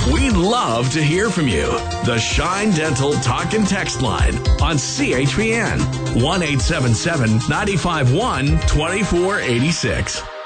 We'd love to hear from you. The Shine Dental Talk and Text line on CHPN 1-877-951-2486.